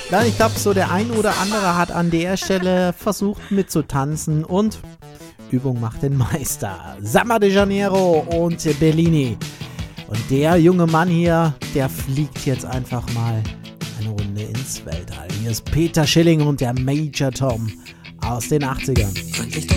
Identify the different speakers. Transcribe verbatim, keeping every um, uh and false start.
Speaker 1: Ja, ich glaube, so der ein oder andere hat an der Stelle versucht mitzutanzen und Übung macht den Meister. Samba de Janeiro und Bellini. Und der junge Mann hier, der fliegt jetzt einfach mal eine Runde ins Weltall. Hier ist Peter Schilling und der Major Tom aus den achtzigern.